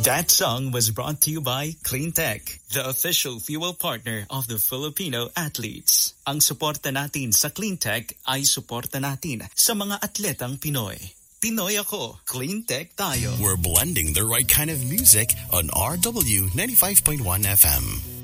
That song was brought to you by Cleantech, the official fuel partner of the Filipino athletes. Ang suporta natin sa Cleantech ay suporta natin sa mga atletang Pinoy. Pinoy ako, Cleantech tayo. We're blending the right kind of music on RW 95.1 FM.